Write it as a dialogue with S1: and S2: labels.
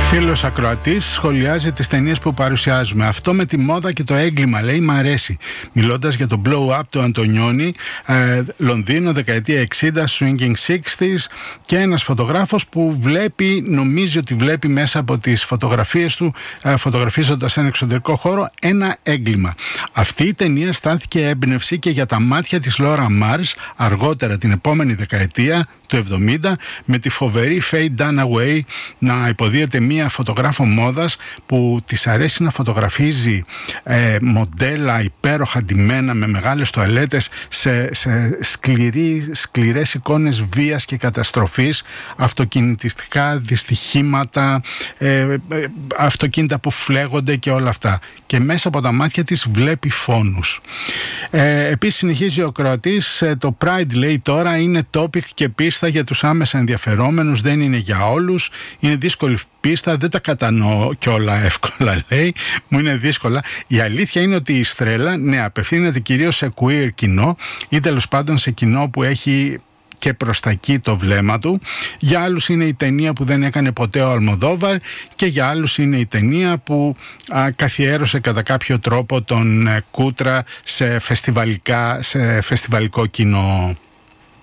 S1: Φίλος ακροατής σχολιάζει τις ταινίες που παρουσιάζουμε. Αυτό με τη μόδα και το έγκλημα, λέει, μ' αρέσει. Μιλώντας για το blow up του Αντωνιόνι, Λονδίνο, δεκαετία 60, swinging 60s, και ένας φωτογράφος που νομίζει ότι βλέπει μέσα από τις φωτογραφίες του, φωτογραφίζοντας ένα εξωτερικό χώρο, ένα έγκλημα. Αυτή η ταινία στάθηκε έμπνευση και για τα μάτια της Λόρα Μάρς αργότερα την επόμενη δεκαετία, του 70, με τη φοβερή Faye Dunaway να υποδίεται μία φωτογράφο μόδας που της αρέσει να φωτογραφίζει μοντέλα υπέροχα ντυμένα με μεγάλες τουαλέτες σε σκληρές εικόνες βίας και καταστροφής, αυτοκινητιστικά δυστυχήματα, αυτοκίνητα που φλέγονται και όλα αυτά, και μέσα από τα μάτια της βλέπει φόνους. Επίσης συνεχίζει ο Κροατής, το Pride, λέει, τώρα είναι topic και πίστα για τους άμεσα ενδιαφερόμενους, δεν είναι για όλους, είναι δύσκολη πίστα, δεν τα κατανοώ κιόλα εύκολα, λέει, μου είναι δύσκολα. Η αλήθεια είναι ότι η Στρέλα, ναι, απευθύνεται κυρίως σε queer κοινό ή τέλος πάντων σε κοινό που έχει και προς τα εκεί το βλέμμα του. Για άλλους είναι η ταινία που δεν έκανε ποτέ ο Αλμοδόβαρ, και για άλλους είναι η ταινία που καθιέρωσε κατά κάποιο τρόπο τον Κούτρα σε φεστιβαλικό κοινό.